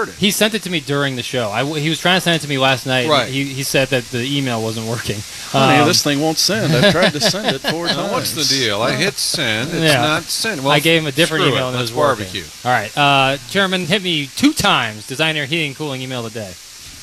heard it. He sent it to me during the show. He was trying to send it to me last night. Right. He said that the email wasn't working. Honey, this thing won't send. I've tried to send it 4 times. Now, what's the deal? I hit send. It's Yeah. not send. Well, I gave him a different screw email it. and it Let's was working. barbecue. All right. Chairman, hit me 2 times. Designer Heating and Cooling email today.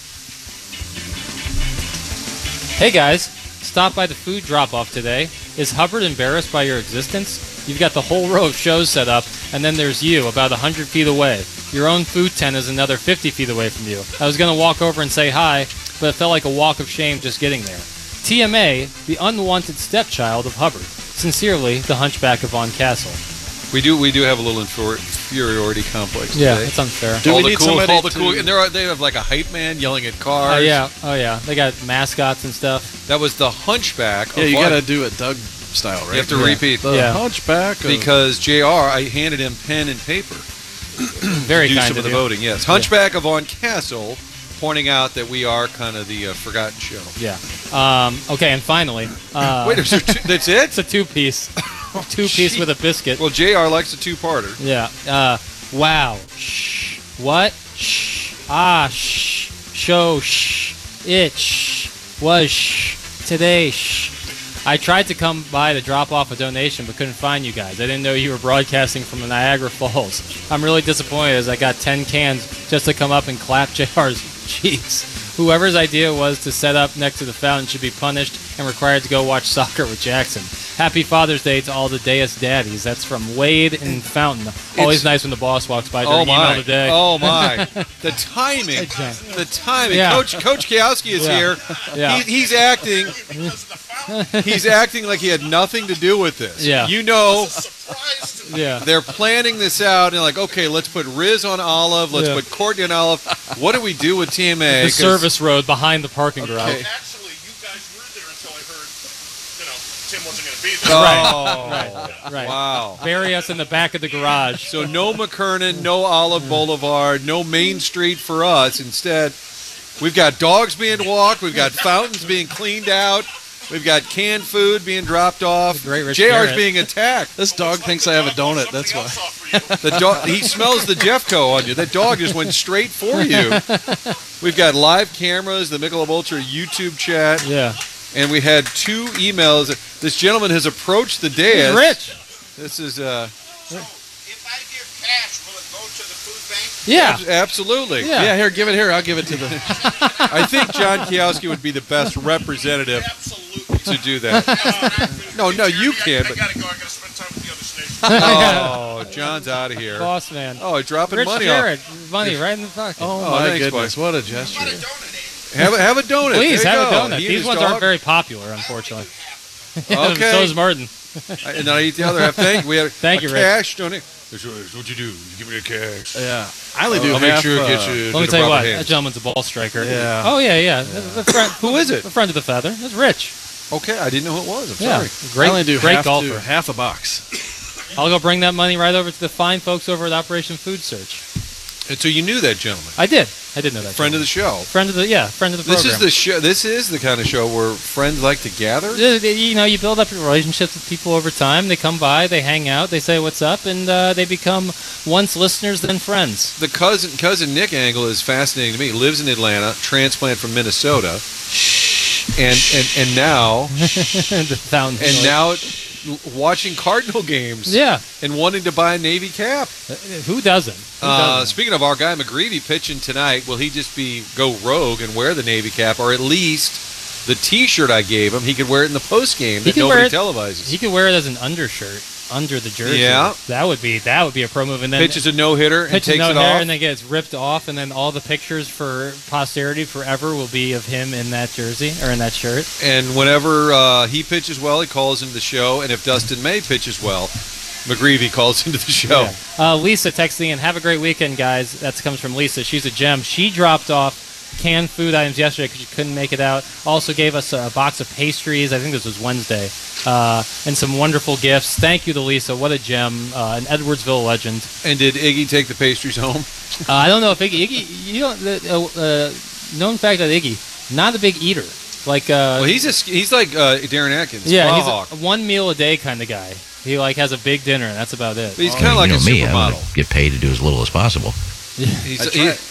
Hey, guys. Stop by the food drop-off today. Is Hubbard embarrassed by your existence? You've got the whole row of shows set up, and then there's you, about 100 feet away. Your own food tent is another 50 feet away from you. I was going to walk over and say hi, but it felt like a walk of shame just getting there. TMA, the unwanted stepchild of Hubbard. Sincerely, the Hunchback of Von Castle. We do have a little inferiority complex Yeah, today. that's unfair. Do we need somebody all the to- cool, and they have like a hype man yelling at Oh cars. yeah. They got mascots and stuff. That was the Hunchback. Yeah, of you Von- got to do it Doug style, right? You have to repeat. The Yeah. Hunchback of... Because JR, I handed him pen and paper Very to do kind some of the you. voting. Yes, Hunchback of Von Castle, pointing out that we are kind of the forgotten show. Yeah. Okay, and finally, Wait, is there two, that's it? it's a two-piece, two-piece with a biscuit. Well, JR likes a two-parter. Yeah. Wow. Shh. What? Shh. Ah. Shh. Show. Shh. It. Shh. Was. Shh. Today. Shh. I tried to come by to drop off a donation, but couldn't find you guys. I didn't know you were broadcasting from Niagara Falls. I'm really disappointed as I got 10 cans just to come up and clap JR's cheeks. Whoever's idea was to set up next to the fountain should be punished and required to go watch soccer with Jackson. Happy Father's Day to all the Deus Daddies. That's from Wade in Fountain. Always nice when the boss walks by during email today. Oh my! The timing. The timing. Yeah. Coach Kowalski is Yeah. here. Yeah. He's acting. He's acting like he had nothing to do with this. Yeah. You know, Yeah. they're planning this out and like, okay, let's put Riz on Olive. Let's Yeah. put Courtney on Olive. What do we do with TMA? The 'Cause- service road behind the parking garage. Okay. Actually, you guys were there until I heard, Tim wasn't going to be there. Oh, Right. wow. Bury us in the back of the garage. So no McKernan, no Olive Boulevard, no Main Street for us. Instead, we've got dogs being walked. We've got fountains being cleaned out. We've got canned food being dropped off. Great Rich JR's Garrett. being attacked. This dog thinks I have a donut, that's why. The dog, he smells the Jeffco on you. That dog just went straight for you. We've got live cameras, the Michelob Ultra YouTube chat, Yeah. and we had 2 emails. This gentleman has approached the dais. Rich. This is If I give cash, will it go to the food bank? Yeah. absolutely. Yeah. Yeah, here, give it here. I'll give it to the... I think John Kowalski would be the best representative Absolutely. to do that. No, you can't. I But, got to go. I got to spend time with the other station. oh, John's out of here. Boss man. Oh, dropping Rich money Garrett. Money right in the pocket. Oh, Oh, my thanks, goodness, bud. what a What gesture. a donut, eh? off. Have a donut. Please There you have a go. donut. He and These his ones dog. aren't very popular, unfortunately. Okay. So is Martin. And then I eat the other half. We had Thank a you, Rick. cash donate. That's what you do. You give me the cash. Yeah. I only do I'll half, make sure it gets you. Let to me the tell you proper what. hands. That gentleman's a ball striker. Yeah. Oh, yeah. The friend, Who is it? The friend of the feather. That's Rich. Okay, I didn't know who it was. I'm Yeah. sorry. Great, I only do great half, golfer. half a box. I'll go bring that money right over to the fine folks over at Operation Food Search. And so you knew that gentleman. I did know that. Friend of the show. Friend of the program. This is the show. This is the kind of show where friends like to gather. You know, you build up your relationships with people over time. They come by, they hang out, they say what's up, and they become once listeners, then friends. The cousin Nick Angle is fascinating to me. Lives in Atlanta, transplant from Minnesota, and now The fountain. and now watching Cardinal games. Yeah. And wanting to buy a Navy cap. Who doesn't? Who doesn't? Speaking of our guy McGreevy pitching tonight, will he just go rogue and wear the Navy cap, or at least the T-shirt I gave him? He could wear it in the post game that could wear nobody it- televises. He could wear it as an undershirt under the jersey. Yeah. That would be a pro move. And then Pitches a no-hitter and pitches takes no it hair off. and then gets ripped off, and then all the pictures for posterity forever will be of him in that jersey or in that shirt. And whenever he pitches well, he calls into the show. And if Dustin May pitches well, McGreevy calls into the show. Yeah. Lisa texting in, have a great weekend, guys. That comes from Lisa. She's a gem. She dropped off canned food items yesterday because she couldn't make it out. Also gave us a box of pastries. I think this was Wednesday. And some wonderful gifts. Thank you to Lisa. What a gem. An Edwardsville legend. And did Iggy take the pastries home? I don't know if Iggy you don't, known fact that Iggy, not a big eater. Like, Well, he's like Darren Atkins. yeah, Plowhawk. he's a one meal a day kind of guy. He has a big dinner, and that's about it. But he's kind of like a me, I supermodel. want to get paid to do as little as possible. He's, I he,